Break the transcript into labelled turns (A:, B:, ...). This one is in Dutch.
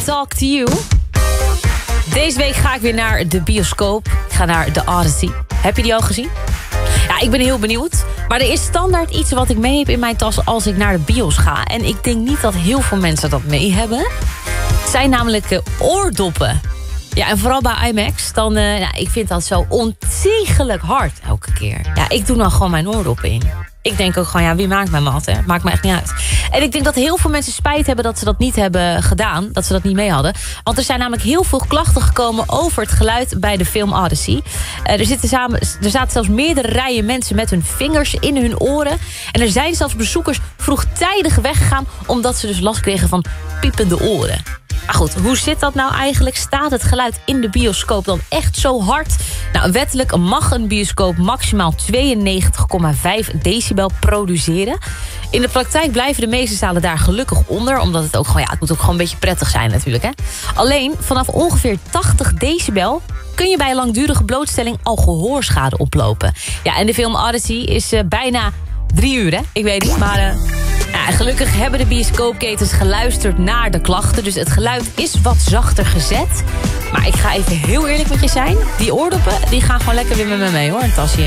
A: Talk to You. Deze week ga ik weer naar de bioscoop. Ik ga naar The Odyssey. Heb je die al gezien? Ja, ik ben heel benieuwd. Maar er is standaard iets wat ik mee heb in mijn tas als ik naar de bios ga. En ik denk niet dat heel veel mensen dat mee hebben. Het zijn namelijk oordoppen. Ja, en vooral bij IMAX, dan, ik vind dat zo ontiegelijk hard elke keer. Ja, ik doe dan gewoon mijn oordoppen in. Ik denk ook gewoon, wie maakt mijn mat, hè? Maakt me echt niet uit. En ik denk dat heel veel mensen spijt hebben dat ze dat niet hebben gedaan. Dat ze dat niet mee hadden. Want er zijn namelijk heel veel klachten gekomen over het geluid bij de film Odyssey. Er zaten zelfs meerdere rijen mensen met hun vingers in hun oren. En er zijn zelfs bezoekers vroegtijdig weggegaan omdat ze dus last kregen van piepende oren. Maar goed, hoe zit dat nou eigenlijk? Staat het geluid in de bioscoop dan echt zo hard? Nou, wettelijk mag een bioscoop maximaal 92,5 decibel produceren. In de praktijk blijven de meeste zalen daar gelukkig onder. Omdat het ook gewoon, het moet ook gewoon een beetje prettig zijn natuurlijk. Hè? Alleen vanaf ongeveer 80 decibel kun je bij langdurige blootstelling al gehoorschade oplopen. Ja, en de film Odyssey is bijna 3 uur, hè? Ik weet niet, maar gelukkig hebben de bioscoopketens geluisterd naar de klachten. Dus het geluid is wat zachter gezet. Maar ik ga even heel eerlijk met je zijn. Die oordoppen, die gaan gewoon lekker weer met me mee, hoor, een tasje.